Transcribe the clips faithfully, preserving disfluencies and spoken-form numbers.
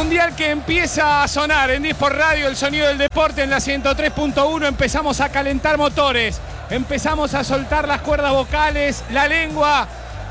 Mundial que empieza a sonar en Disport Radio, el sonido del deporte en la ciento tres punto uno. Empezamos a calentar motores, empezamos a soltar las cuerdas vocales, la lengua,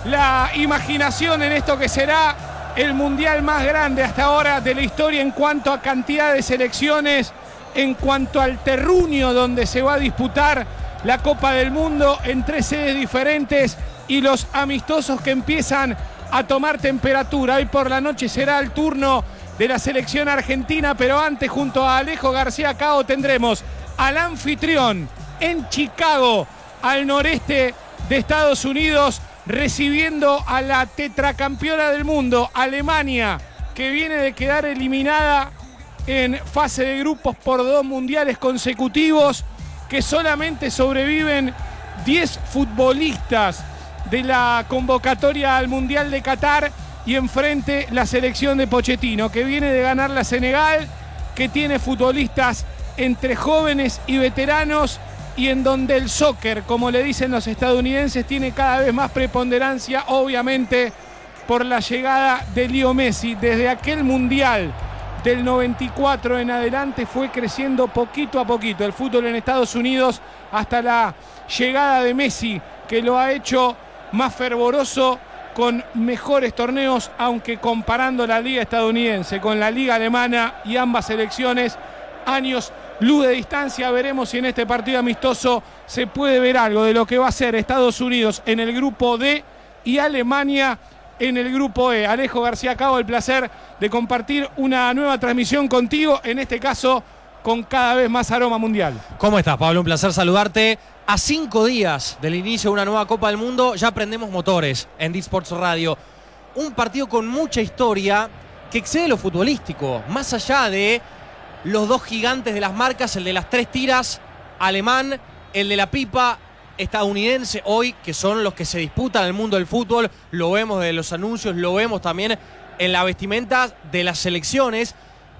la imaginación en esto que será el Mundial más grande hasta ahora de la historia en cuanto a cantidad de selecciones, en cuanto al terruño donde se va a disputar la Copa del Mundo en tres sedes diferentes y los amistosos que empiezan a tomar temperatura. Hoy por la noche será el turno de la selección argentina, pero antes junto a Alejo García Cao tendremos al anfitrión en Chicago, al noreste de Estados Unidos, recibiendo a la tetracampeona del mundo, Alemania, que viene de quedar eliminada en fase de grupos por dos mundiales consecutivos, que solamente sobreviven diez futbolistas de la convocatoria al Mundial de Qatar, y enfrente la selección de Pochettino, que viene de ganar la Senegal, que tiene futbolistas entre jóvenes y veteranos, y en donde el soccer, como le dicen los estadounidenses, tiene cada vez más preponderancia, obviamente por la llegada de Leo Messi. Desde aquel Mundial del noventa y cuatro en adelante fue creciendo poquito a poquito el fútbol en Estados Unidos hasta la llegada de Messi, que lo ha hecho más fervoroso, con mejores torneos, aunque comparando la liga estadounidense con la liga alemana y ambas selecciones, años luz de distancia. Veremos si en este partido amistoso se puede ver algo de lo que va a ser Estados Unidos en el grupo D y Alemania en el grupo E. Alejo García Cao, el placer de compartir una nueva transmisión contigo, en este caso con cada vez más aroma mundial. ¿Cómo estás, Pablo? Un placer saludarte. A cinco días del inicio de una nueva Copa del Mundo, ya prendemos motores en Disport Radio. Un partido con mucha historia que excede lo futbolístico, más allá de los dos gigantes de las marcas, el de las tres tiras, alemán, el de la pipa, estadounidense, hoy, que son los que se disputan en el mundo del fútbol. Lo vemos de los anuncios, lo vemos también en la vestimenta de las selecciones.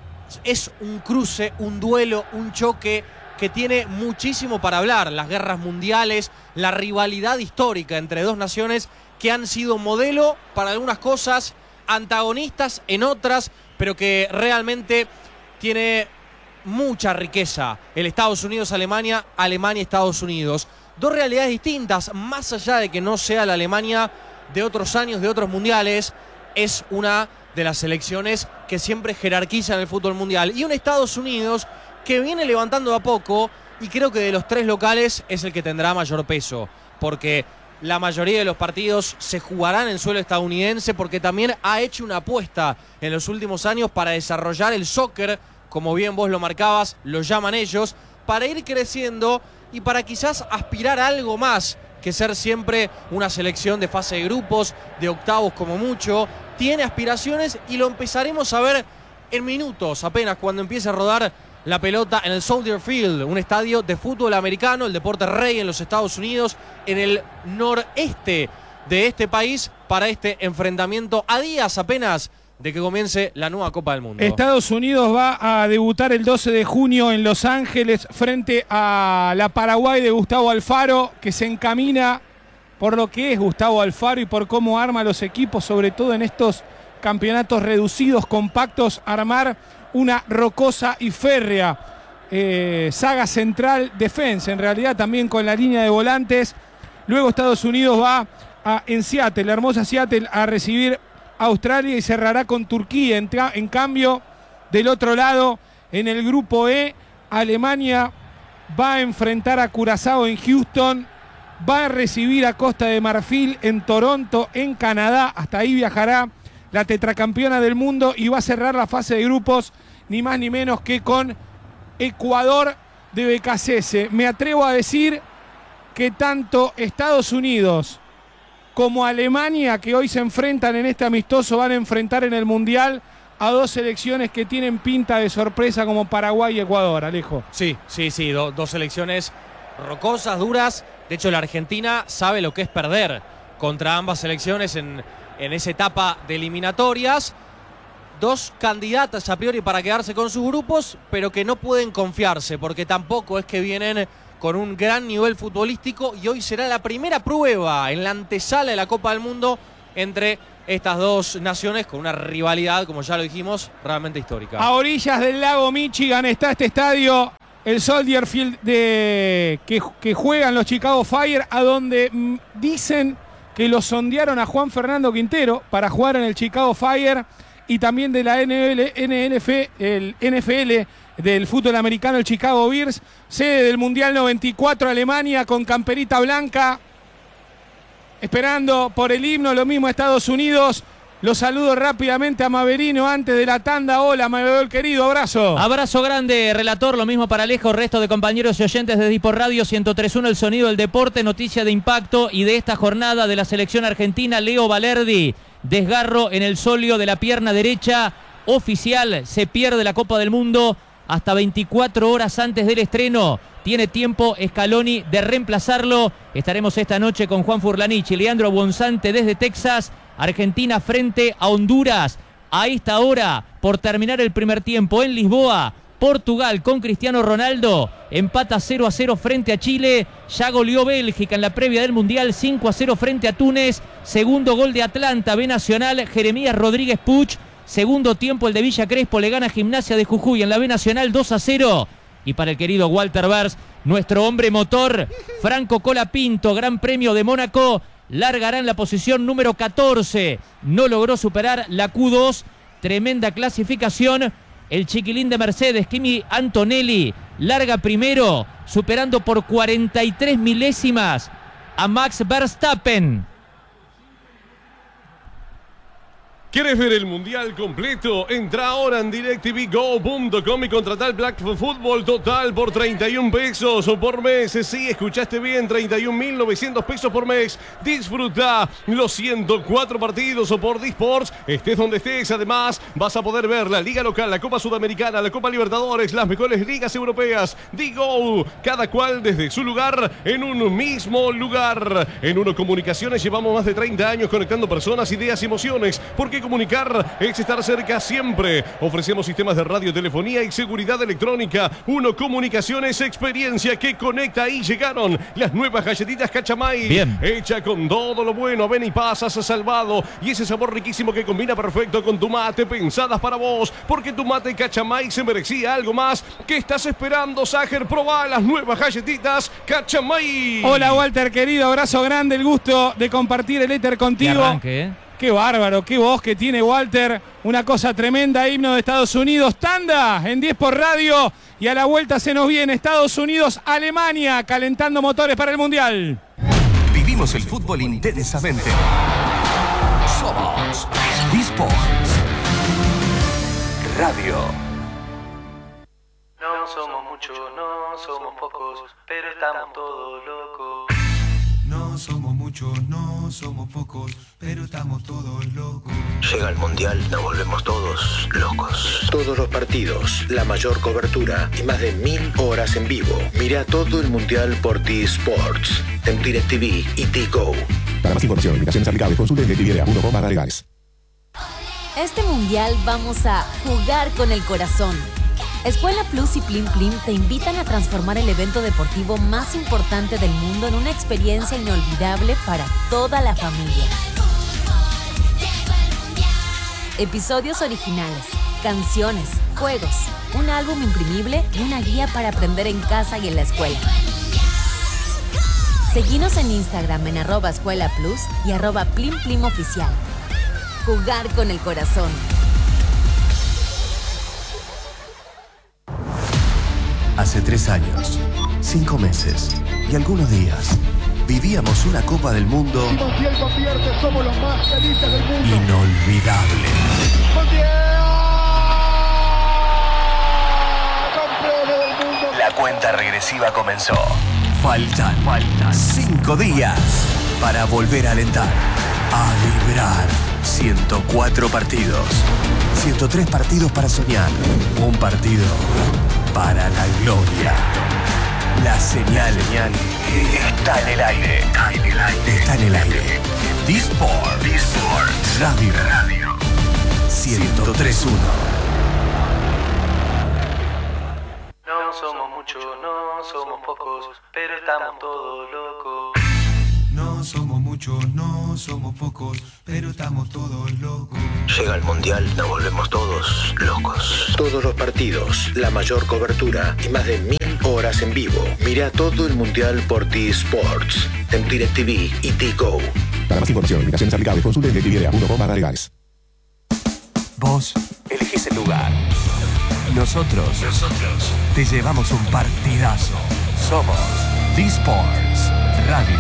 Es un cruce, un duelo, un choque que tiene muchísimo para hablar. Las guerras mundiales, la rivalidad histórica entre dos naciones que han sido modelo para algunas cosas, antagonistas en otras, pero que realmente tiene mucha riqueza. El Estados Unidos-Alemania, Alemania-Estados Unidos. Dos realidades distintas, más allá de que no sea la Alemania de otros años, de otros mundiales, es una de las selecciones que siempre jerarquiza en el fútbol mundial. Y un Estados Unidos que viene levantando a poco, y creo que de los tres locales es el que tendrá mayor peso, porque la mayoría de los partidos se jugarán en suelo estadounidense, porque también ha hecho una apuesta en los últimos años para desarrollar el soccer, como bien vos lo marcabas, lo llaman ellos, para ir creciendo y para quizás aspirar a algo más que ser siempre una selección de fase de grupos, de octavos como mucho. Tiene aspiraciones y lo empezaremos a ver en minutos, apenas cuando empiece a rodar la pelota en el Soldier Field, un estadio de fútbol americano, el deporte rey en los Estados Unidos, en el noreste de este país, para este enfrentamiento a días apenas de que comience la nueva Copa del Mundo. Estados Unidos va a debutar el doce de junio en Los Ángeles frente a la Paraguay de Gustavo Alfaro, que se encamina por lo que es Gustavo Alfaro y por cómo arma los equipos, sobre todo en estos campeonatos reducidos, compactos, armar una rocosa y férrea eh, saga central defensa, en realidad también con la línea de volantes. Luego Estados Unidos va a, en Seattle, la hermosa Seattle, a recibir a Australia y cerrará con Turquía. En, en cambio, del otro lado, en el grupo E, Alemania va a enfrentar a Curazao en Houston, va a recibir a Costa de Marfil en Toronto, en Canadá. Hasta ahí viajará la tetracampeona del mundo y va a cerrar la fase de grupos ni más ni menos que con Ecuador de Becasese. Me atrevo a decir que tanto Estados Unidos como Alemania, que hoy se enfrentan en este amistoso, van a enfrentar en el Mundial a dos selecciones que tienen pinta de sorpresa, como Paraguay y Ecuador, Alejo. Sí, sí, sí, do, dos selecciones rocosas, duras. De hecho, la Argentina sabe lo que es perder contra ambas selecciones en, en esa etapa de eliminatorias. Dos candidatas a priori para quedarse con sus grupos, pero que no pueden confiarse, porque tampoco es que vienen con un gran nivel futbolístico, y hoy será la primera prueba en la antesala de la Copa del Mundo entre estas dos naciones con una rivalidad, como ya lo dijimos, realmente histórica. A orillas del lago Michigan está este estadio, el Soldier Field de, que, que juegan los Chicago Fire, a donde mm, dicen que lo sondearon a Juan Fernando Quintero para jugar en el Chicago Fire, y también de la N F L, el N F L del fútbol americano, el Chicago Bears, sede del Mundial noventa y cuatro, Alemania, con camperita blanca, esperando por el himno. Lo mismo Estados Unidos. Los saludo rápidamente a Maverino antes de la tanda. Hola, Mabel, querido, abrazo. Abrazo grande, relator, lo mismo para Alejo, resto de compañeros y oyentes de Dipor Radio ciento tres punto uno, el sonido del deporte, noticia de impacto y de esta jornada de la selección argentina. Leo Valerdi, desgarro en el sóleo de la pierna derecha, oficial, se pierde la Copa del Mundo hasta veinticuatro horas antes del estreno. Tiene tiempo Scaloni de reemplazarlo. Estaremos esta noche con Juan Furlanich y Leandro Bonzante desde Texas. Argentina frente a Honduras. A esta hora, por terminar el primer tiempo en Lisboa, Portugal con Cristiano Ronaldo empata cero a cero frente a Chile. Ya goleó Bélgica en la previa del Mundial cinco a cero frente a Túnez. Segundo gol de Atlanta, B Nacional, Jeremías Rodríguez Puch. Segundo tiempo el de Villa Crespo, le gana Gimnasia de Jujuy en la B Nacional dos a cero. Y para el querido Walter Bers, nuestro hombre motor, Franco Colapinto, Gran Premio de Mónaco, largará en la posición número catorce. No logró superar la Q dos. Tremenda clasificación. El chiquilín de Mercedes, Kimi Antonelli, larga primero, superando por cuarenta y tres milésimas a Max Verstappen. ¿Quieres ver el Mundial completo? Entra ahora en DirecTV Go punto com y contrata el Black Fútbol total por treinta y un pesos por mes. Sí, escuchaste bien, treinta y un mil novecientos pesos por mes. Disfruta los ciento cuatro partidos por Disports, estés donde estés. Además, vas a poder ver la Liga Local, la Copa Sudamericana, la Copa Libertadores, las mejores ligas europeas. Digo, cada cual desde su lugar, en un mismo lugar. En Uno Comunicaciones llevamos más de treinta años conectando personas, ideas y emociones, porque comunicar es estar cerca siempre. Ofrecemos sistemas de radio, telefonía y seguridad electrónica. Uno Comunicaciones, experiencia que conecta. Y llegaron las nuevas galletitas Cachamay. Bien. Hecha con todo lo bueno. Ven y pasas salvado. Y ese sabor riquísimo que combina perfecto con tu mate, pensadas para vos. Porque tu mate Cachamay se merecía algo más. ¿Qué estás esperando, Sager? Probá las nuevas galletitas Cachamay. Hola, Walter, querido, abrazo grande. El gusto de compartir el éter contigo. Que arranque, ¿eh? Qué bárbaro, qué voz que tiene Walter. Una cosa tremenda, himno de Estados Unidos. Tanda en diez por radio. Y a la vuelta se nos viene Estados Unidos, Alemania, calentando motores para el Mundial. Vivimos el fútbol intensamente. Somos Disports Radio. No somos muchos, no somos pocos, pero estamos todos locos. No somos muchos, no somos pocos, pero estamos todos locos. Llega el Mundial, nos volvemos todos locos. Todos los partidos, la mayor cobertura y más de mil horas en vivo. Mira todo el Mundial por Disports, en DirecTV y Digo. Para más información, invitaciones aplicables, consulte en DirecTV punto com barra legales. Este Mundial vamos a jugar con el corazón. Escuela Plus y Plim Plim te invitan a transformar el evento deportivo más importante del mundo en una experiencia inolvidable para toda la familia. Episodios originales, canciones, juegos, un álbum imprimible y una guía para aprender en casa y en la escuela. Seguinos en Instagram en arroba Escuela Plus y arroba Plim Plim Oficial. Jugar con el corazón. Hace tres años, cinco meses y algunos días, vivíamos una Copa del Mundo inolvidable. La cuenta regresiva comenzó. Faltan, Faltan cinco días para volver a alentar, a vibrar. ciento cuatro partidos, ciento tres partidos para soñar, un partido para la gloria. La señal, señal está en el aire. Está en el aire. Está en el aire. Disport. Disport. Radio. Radio. ciento tres punto uno. No somos muchos, no somos pocos, pero estamos todos locos. No somos muchos, no somos pocos, pero estamos todos locos. Llega el Mundial, nos volvemos todos locos. Todos los partidos, la mayor cobertura y más de mil horas en vivo. Mira todo el Mundial por T-Sports, en DirecTV y T-Go. Para más información, limitaciones aplicables, consulte en directv punto com barra legales. Vos elegís el lugar. Nosotros, Nosotros te llevamos un partidazo. Somos T-Sports Radio.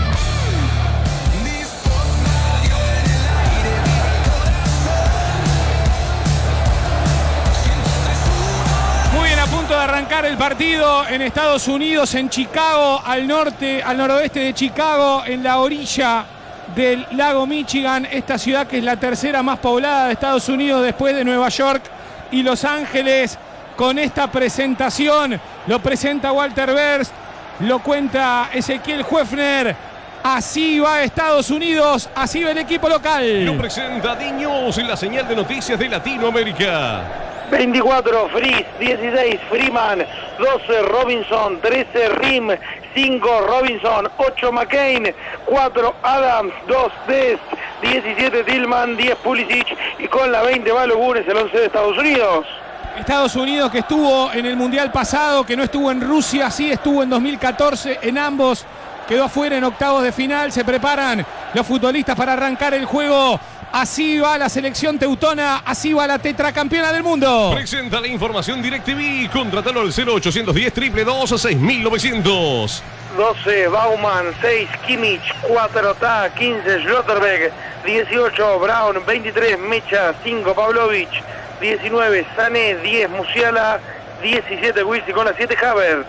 Muy bien, a punto de arrancar el partido en Estados Unidos, en Chicago, al norte, al noroeste de Chicago, en la orilla del lago Michigan, esta ciudad que es la tercera más poblada de Estados Unidos después de Nueva York y Los Ángeles. Con esta presentación lo presenta Walter Berst, lo cuenta Ezequiel Huefner. Así va Estados Unidos, así va el equipo local. Lo presenta Diños en la señal de noticias de Latinoamérica. veinticuatro Fries, dieciséis Freeman, doce Robinson, trece Rim, cinco Robinson, ocho McCain, cuatro Adams, dos Dest, diecisiete Tillman, diez Pulisic y con la veinte Balogun, el once de Estados Unidos. Estados Unidos que estuvo en el Mundial pasado, que no estuvo en Rusia, sí estuvo en dos mil catorce, en ambos quedó afuera en octavos de final. Se preparan los futbolistas para arrancar el juego. Así va la selección teutona, así va la tetracampeona del mundo. Presenta la información DirecTV, contratalo al cero ochocientos diez, dos dos seis mil novecientos. doce Bauman, seis Kimmich, cuatro Ta, quince Schlotterbeck, dieciocho Brown, veintitrés Mecha, cinco Pavlovic, diecinueve Sané, diez Musiala, diecisiete Wilson con la siete Havertz.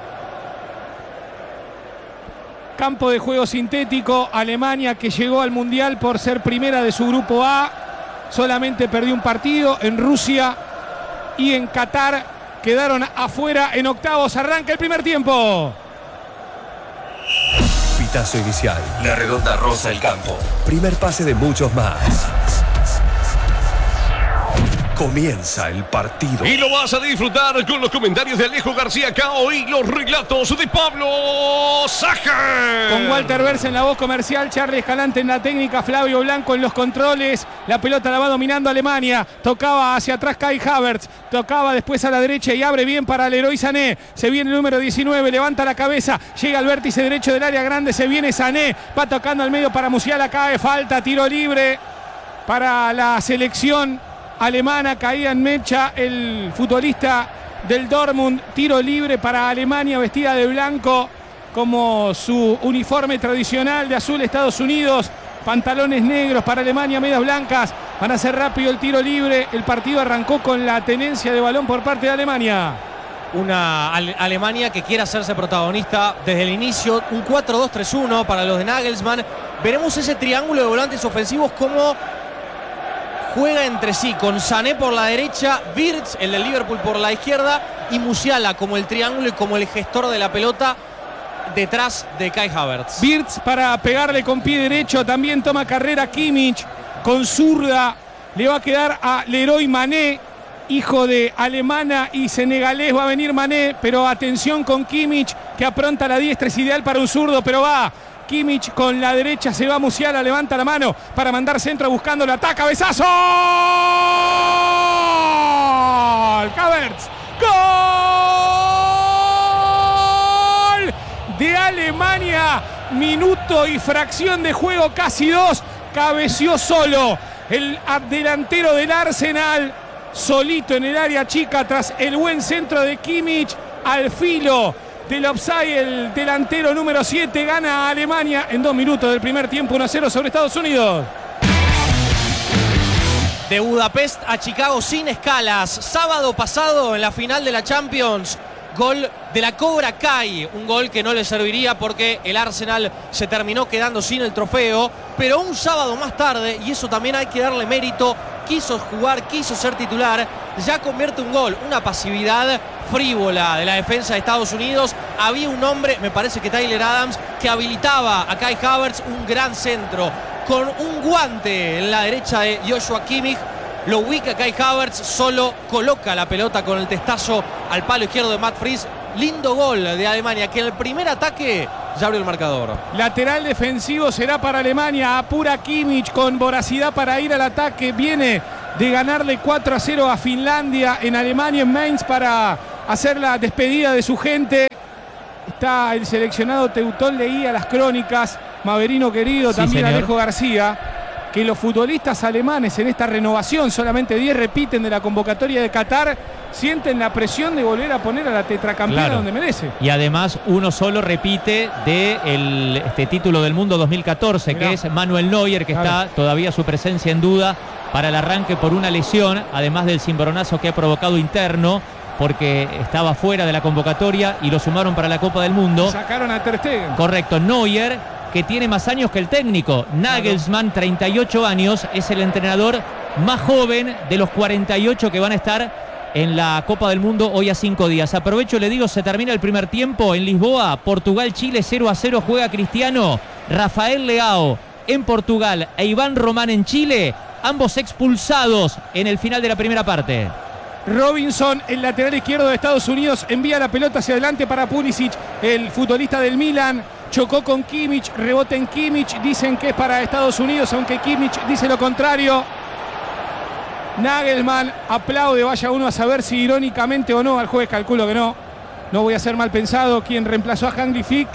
Campo de juego sintético, Alemania que llegó al Mundial por ser primera de su grupo A, solamente perdió un partido. En Rusia y en Qatar quedaron afuera en octavos. Arranca el primer tiempo. Pitazo inicial. La redonda rosa el campo. Primer pase de muchos más. Comienza el partido. Y lo vas a disfrutar con los comentarios de Alejo García Cao y los relatos de Pablo Saja. Con Walter Berst en la voz comercial, Charlie Escalante en la técnica, Flavio Blanco en los controles. La pelota la va dominando Alemania. Tocaba hacia atrás Kai Havertz. Tocaba después a la derecha y abre bien para Leroy Sané. Se viene el número diecinueve, levanta la cabeza. Llega al vértice derecho del área grande. Se viene Sané. Va tocando al medio para Musiala. Cae, falta, tiro libre para la selección alemana. Caía en Mecha, el futbolista del Dortmund. Tiro libre para Alemania, vestida de blanco como su uniforme tradicional de azul. Estados Unidos, pantalones negros para Alemania, medias blancas. Van a hacer rápido el tiro libre. El partido arrancó con la tenencia de balón por parte de Alemania. Una Ale- Alemania que quiere hacerse protagonista desde el inicio. Un cuatro dos tres uno para los de Nagelsmann. Veremos ese triángulo de volantes ofensivos como juega entre sí, con Sané por la derecha, Wirtz, el del Liverpool, por la izquierda, y Musiala como el triángulo y como el gestor de la pelota detrás de Kai Havertz. Wirtz para pegarle con pie derecho, también toma carrera Kimmich con zurda, le va a quedar a Leroy Mané, hijo de alemana y senegalés. Va a venir Mané, pero atención con Kimmich, que apronta la diestra, es ideal para un zurdo, pero va Kimmich con la derecha, se va Musiala, levanta la mano para mandar centro buscando la ataca, cabezazo. ¡Gol! Havertz. ¡Gol! De Alemania, minuto y fracción de juego, casi dos, cabeció solo el delantero del Arsenal, solito en el área chica tras el buen centro de Kimmich, al filo del offside, el delantero número siete. Gana Alemania en dos minutos del primer tiempo, uno a cero sobre Estados Unidos. De Budapest a Chicago sin escalas. Sábado pasado en la final de la Champions, gol de la Cobra Kai. Un gol que no le serviría porque el Arsenal se terminó quedando sin el trofeo. Pero un sábado más tarde, y eso también hay que darle mérito, quiso jugar, quiso ser titular, ya convierte un gol. Una pasividad frívola de la defensa de Estados Unidos. Había un hombre, me parece que Tyler Adams, que habilitaba a Kai Havertz, un gran centro con un guante en la derecha de Joshua Kimmich. Lo ubica Kai Havertz, solo coloca la pelota con el testazo al palo izquierdo de Matt Fries. Lindo gol de Alemania, que en el primer ataque ya abrió el marcador. Lateral defensivo será para Alemania. Apura Kimmich con voracidad para ir al ataque. Viene de ganarle cuatro a cero a Finlandia en Alemania, en Mainz, para hacer la despedida de su gente. Está el seleccionado teutón, leía las crónicas. Maverino querido, Sí, también señor. Alejo García. Que los futbolistas alemanes en esta renovación, solamente diez repiten de la convocatoria de Qatar, sienten la presión de volver a poner a la tetracampeona Claro. donde merece. Y además uno solo repite de el, este título del mundo dos mil catorce, Mirá. que es Manuel Neuer, que Claro. está todavía su presencia en duda para el arranque por una lesión, además del cimbronazo que ha provocado interno, porque estaba fuera de la convocatoria y lo sumaron para la Copa del Mundo. Sacaron a Ter Stegen. Correcto, Neuer, que tiene más años que el técnico. Nagelsmann, treinta y ocho años, es el entrenador más joven de los cuarenta y ocho que van a estar en la Copa del Mundo hoy a cinco días. Aprovecho, le digo, se termina el primer tiempo en Lisboa. Portugal-Chile cero a cero, juega Cristiano. Rafael Leao en Portugal e Iván Román en Chile, ambos expulsados en el final de la primera parte. Robinson, el lateral izquierdo de Estados Unidos, envía la pelota hacia adelante para Pulisic, el futbolista del Milan. Chocó con Kimmich, rebote en Kimmich, dicen que es para Estados Unidos, aunque Kimmich dice lo contrario. Nagelsmann aplaude, vaya uno a saber si irónicamente o no, al juez calculo que no. No voy a ser mal pensado, quien reemplazó a Hansi Flick.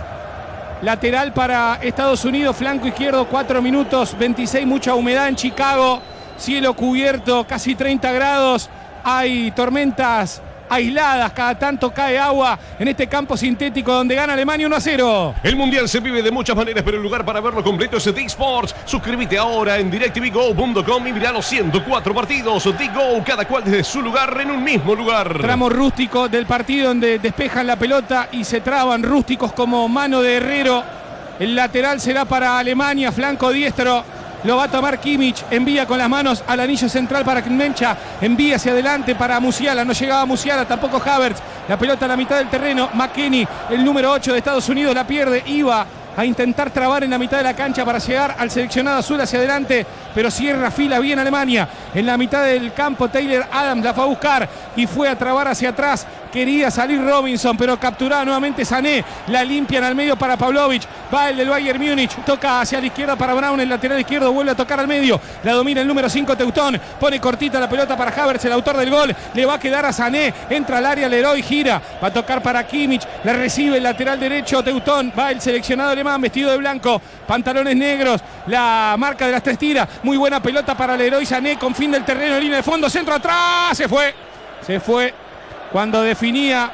Lateral para Estados Unidos, flanco izquierdo, cuatro minutos veintiséis, mucha humedad en Chicago. Cielo cubierto, casi treinta grados. Hay tormentas aisladas, cada tanto cae agua en este campo sintético donde gana Alemania uno a cero. El Mundial se vive de muchas maneras, pero el lugar para verlo completo es D Sports. Suscríbete ahora en DirecTV Go punto com y mirá los ciento cuatro partidos. D-Go, cada cual desde su lugar en un mismo lugar. Tramo rústico del partido donde despejan la pelota y se traban, rústicos como mano de herrero. El lateral será para Alemania, flanco diestro. Lo va a tomar Kimmich, envía con las manos al anillo central para Kmencha, envía hacia adelante para Musiala, no llegaba Musiala, tampoco Havertz, la pelota a la mitad del terreno, McKennie, el número ocho de Estados Unidos, la pierde, iba a intentar trabar en la mitad de la cancha para llegar al seleccionado azul hacia adelante, pero cierra fila bien Alemania, en la mitad del campo Taylor Adams la fue a buscar y fue a trabar hacia atrás, quería salir Robinson, pero capturada nuevamente Sané, la limpian al medio para Pavlovic, va el del Bayern Múnich, toca hacia la izquierda para Brown, el lateral izquierdo vuelve a tocar al medio, la domina el número cinco Teutón, pone cortita la pelota para Havertz, el autor del gol, le va a quedar a Sané, entra al área Leroy, gira, va a tocar para Kimmich, la recibe el lateral derecho Teutón, va el seleccionado alemán vestido de blanco, pantalones negros, la marca de las tres tiras, muy buena pelota para Leroy Sané, con fin del terreno, línea de fondo, centro atrás, se fue, se fue. Cuando definía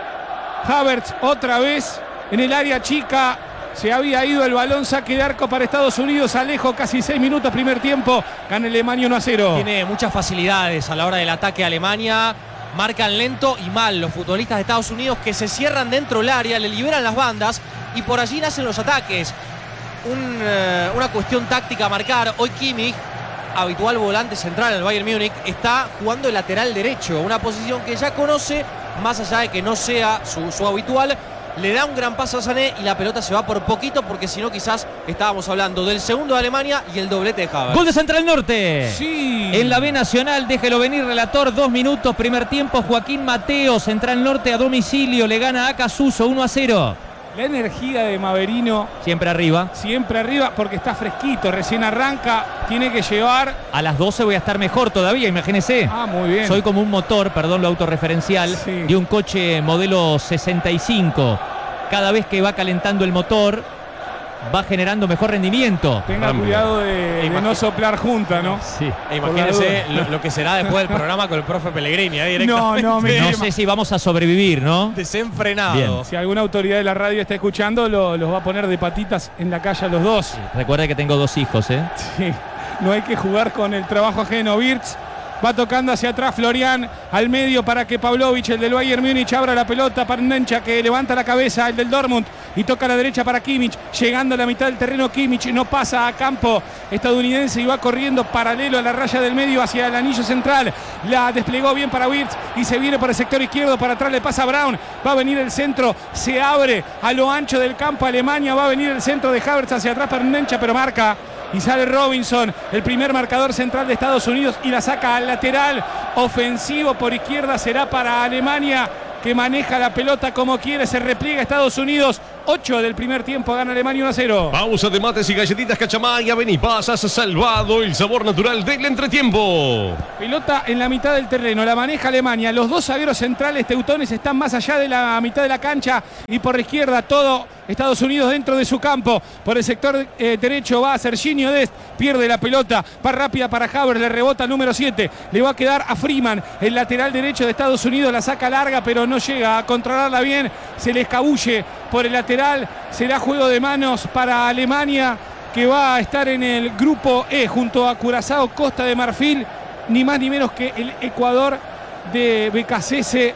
Havertz otra vez en el área chica, se había ido el balón, saque de arco para Estados Unidos, Alejo, casi seis minutos, primer tiempo, gana Alemania uno a cero. Tiene muchas facilidades a la hora del ataque a Alemania, marcan lento y mal los futbolistas de Estados Unidos que se cierran dentro del área, le liberan las bandas y por allí nacen los ataques. Un, eh, una cuestión táctica a marcar, hoy Kimmich, habitual volante central del Bayern Múnich, está jugando el lateral derecho, una posición que ya conoce, más allá de que no sea su, su habitual. Le da un gran paso a Sané y la pelota se va por poquito, porque si no quizás estábamos hablando del segundo de Alemania y el doblete de Havertz. Gol de Central Norte. Sí. En la B Nacional, déjelo venir, relator, dos minutos, primer tiempo, Joaquín Mateo, Central Norte a domicilio, le gana a Casuso uno a cero. La energía de Maverino. Siempre arriba. Siempre arriba porque está fresquito, recién arranca, tiene que llevar. A las doce voy a estar mejor todavía, imagínese. Ah, muy bien. Soy como un motor, perdón lo autorreferencial, Sí. de un coche modelo sesenta y cinco. Cada vez que va calentando el motor, va generando mejor rendimiento. Tenga cuidado de, de no soplar junta, ¿no? Sí. E imagínese lo, lo que será después del programa con el profe Pellegrini, ¿eh? Directamente. No, no, me No sé si vamos a sobrevivir, ¿no? Desenfrenado. Bien. Si alguna autoridad de la radio está escuchando, lo- los va a poner de patitas en la calle a los dos. Recuerde que tengo dos hijos, ¿eh? Sí, no hay que jugar con el trabajo ajeno. Wirtz va tocando hacia atrás, Florian al medio para que Pavlovic, el del Bayern Múnich, abra la pelota para Nencha, que levanta la cabeza, el del Dortmund, y toca a la derecha para Kimmich, llegando a la mitad del terreno Kimmich, no pasa a campo estadounidense y va corriendo paralelo a la raya del medio hacia el anillo central, la desplegó bien para Wirtz y se viene por el sector izquierdo, para atrás le pasa a Brown, va a venir el centro, se abre a lo ancho del campo Alemania, va a venir el centro de Havertz hacia atrás para Nencha, pero marca y sale Robinson, el primer marcador central de Estados Unidos, y la saca al lateral ofensivo por izquierda, será para Alemania, que maneja la pelota como quiere, se repliega Estados Unidos, ocho del primer tiempo, gana Alemania uno a cero. Pausa de mates y galletitas Cachamaya. Ven y pasas salvado el sabor natural del entretiempo. Pelota en la mitad del terreno, la maneja Alemania. Los dos zagueros centrales teutones están más allá de la mitad de la cancha y por la izquierda todo Estados Unidos dentro de su campo. Por el sector eh, derecho va Serginho Dest, pierde la pelota, va rápida para Havertz, le rebota el número siete, le va a quedar a Freeman, el lateral derecho de Estados Unidos, la saca larga pero no llega a controlarla bien, se le escabulle por el lateral, será juego de manos para Alemania, que va a estar en el grupo E junto a Curazao, Costa de Marfil, ni más ni menos que el Ecuador de Becasese.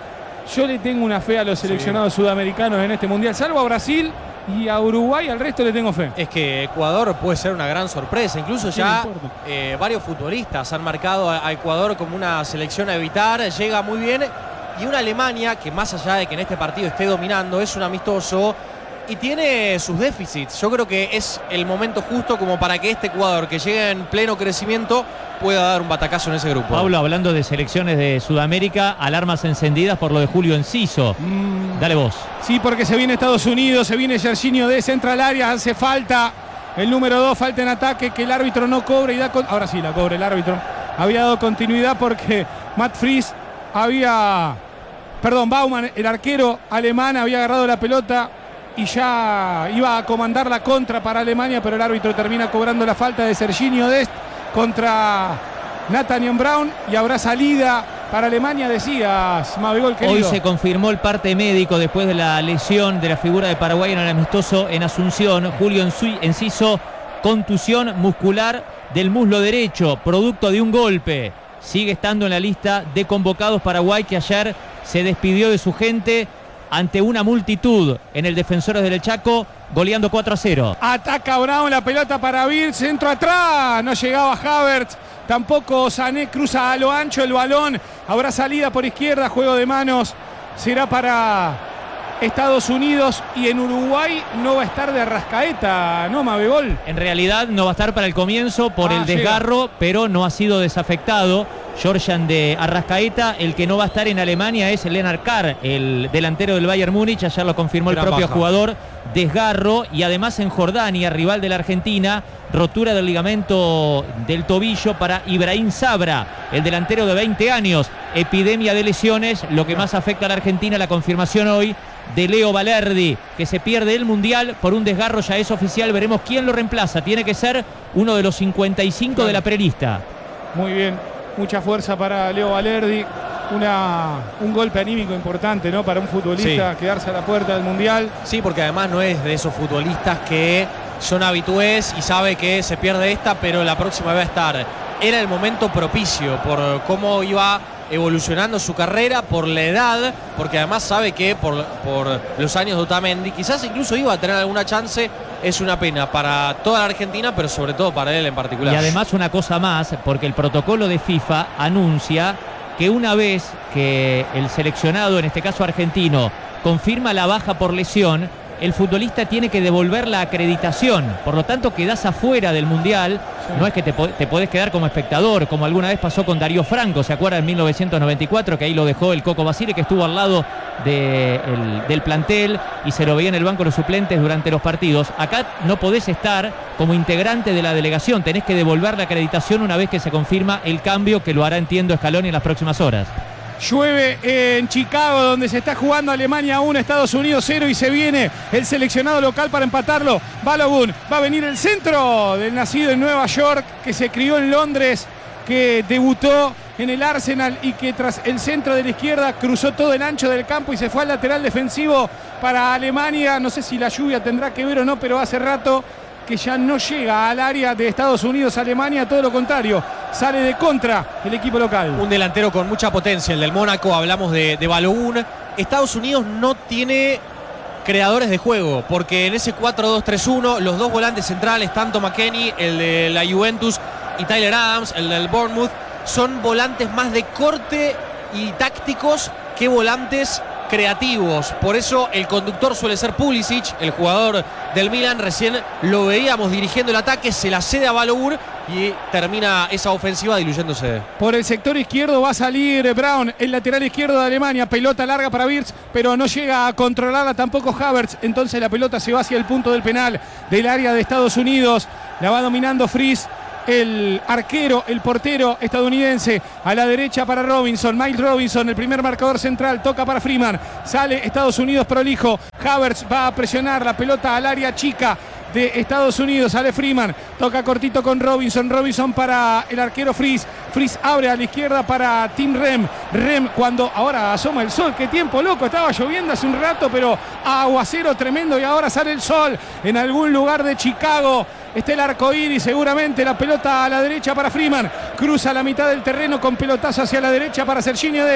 Yo le tengo una fe a los seleccionados sí. sudamericanos en este mundial, salvo a Brasil y a Uruguay, al resto le tengo fe. Es que Ecuador puede ser una gran sorpresa, incluso ya eh, varios futbolistas han marcado a Ecuador como una selección a evitar, llega muy bien, y una Alemania que más allá de que en este partido esté dominando, es un amistoso y tiene sus déficits. Yo creo que es el momento justo como para que este Ecuador, que llega en pleno crecimiento, pueda dar un batacazo en ese grupo. Pablo, hablando de selecciones de Sudamérica, alarmas encendidas por lo de Julio Enciso. Mm. Dale vos. Sí, porque se viene Estados Unidos, se viene Serginho de centro al área, hace falta el número dos, falta en ataque, que el árbitro no cobre y da con... Ahora sí la cobre el árbitro. Había dado continuidad porque Matt Fries había... Perdón, Baumann, el arquero alemán, había agarrado la pelota y ya iba a comandar la contra para Alemania, pero el árbitro termina cobrando la falta de Serginho Dest contra Nathaniel Brown y habrá salida para Alemania, decías, Mabigol, querido. Hoy se confirmó el parte médico después de la lesión de la figura de Paraguay en el amistoso en Asunción. Julio Enciso, contusión muscular del muslo derecho, producto de un golpe. Sigue estando en la lista de convocados Paraguay, que ayer se despidió de su gente ante una multitud en el Defensores del Chaco, goleando cuatro a cero. Ataca Brown, la pelota para Vir, centro atrás, no llegaba Havertz, tampoco Sané, cruza a lo ancho el balón, habrá salida por izquierda, juego de manos, será para Estados Unidos, y en Uruguay no va a estar de Arrascaeta, ¿no, Mabegol? En realidad no va a estar para el comienzo por ah, el desgarro, llega. Pero no ha sido desafectado. Georgian de Arrascaeta, el que no va a estar en Alemania es Lennart Carr, el delantero del Bayern Múnich, ayer lo confirmó Gran el propio baja. jugador, desgarro, y además en Jordania, rival de la Argentina, rotura del ligamento del tobillo para Ibrahim Sabra, el delantero de veinte años, epidemia de lesiones, lo que más afecta a la Argentina, la confirmación hoy de Leo Valerdi, que se pierde el Mundial por un desgarro, ya es oficial, veremos quién lo reemplaza, tiene que ser uno de los cincuenta y cinco de la prelista. Muy bien. Mucha fuerza para Leo Valerdi, una, un golpe anímico importante, ¿no? Para un futbolista, sí. Quedarse a la puerta del Mundial. Sí, porque además no es de esos futbolistas que son habitués y sabe que se pierde esta, pero la próxima va a estar. Era el momento propicio por cómo iba evolucionando su carrera, por la edad, porque además sabe que por, por los años de Otamendi quizás incluso iba a tener alguna chance. Es una pena para toda la Argentina, pero sobre todo para él en particular. Y además una cosa más, porque el protocolo de FIFA anuncia que una vez que el seleccionado, en este caso argentino, confirma la baja por lesión, el futbolista tiene que devolver la acreditación. Por lo tanto, quedás afuera del Mundial. Sí. No es que te, te podés quedar como espectador, como alguna vez pasó con Darío Franco, ¿se acuerdan? En mil novecientos noventa y cuatro, que ahí lo dejó el Coco Basile, que estuvo al lado de el, del plantel y se lo veía en el banco de los suplentes durante los partidos. Acá no podés estar como integrante de la delegación, tenés que devolver la acreditación una vez que se confirma el cambio, que lo hará, entiendo, Scaloni en las próximas horas. Llueve en Chicago, donde se está jugando Alemania uno, Estados Unidos cero, y se viene el seleccionado local para empatarlo. Balogun, va a venir el centro del nacido en Nueva York, que se crió en Londres, que debutó en el Arsenal y que tras el centro de la izquierda cruzó todo el ancho del campo y se fue al lateral defensivo para Alemania. No sé si la lluvia tendrá que ver o no, pero hace rato que ya no llega al área de Estados Unidos, Alemania, todo lo contrario, sale de contra el equipo local. Un delantero con mucha potencia, el del Mónaco, hablamos de, de Balogun. Estados Unidos no tiene creadores de juego, porque en ese cuatro dos tres uno, los dos volantes centrales, tanto McKennie, el de la Juventus, y Tyler Adams, el del Bournemouth, son volantes más de corte y tácticos que volantes creativos. Por eso el conductor suele ser Pulisic, el jugador del Milan. Recién lo veíamos dirigiendo el ataque, se la cede a Balogun y termina esa ofensiva diluyéndose. Por el sector izquierdo va a salir Brown, el lateral izquierdo de Alemania. Pelota larga para Wirtz, pero no llega a controlarla tampoco Havertz. Entonces la pelota se va hacia el punto del penal del área de Estados Unidos. La va dominando Fries, el arquero, el portero estadounidense. A la derecha para Robinson, Miles Robinson, el primer marcador central, toca para Freeman. Sale Estados Unidos prolijo. Havertz va a presionar la pelota al área chica de Estados Unidos. Sale Freeman, toca cortito con Robinson. Robinson para el arquero Fries. Fries abre a la izquierda para Tim Rem. Rem cuando ahora asoma el sol. Qué tiempo loco, estaba lloviendo hace un rato, pero aguacero tremendo y ahora sale el sol en algún lugar de Chicago. Está el arco iris, seguramente la pelota a la derecha para Freeman. Cruza la mitad del terreno con pelotazo hacia la derecha para Serginho Dest.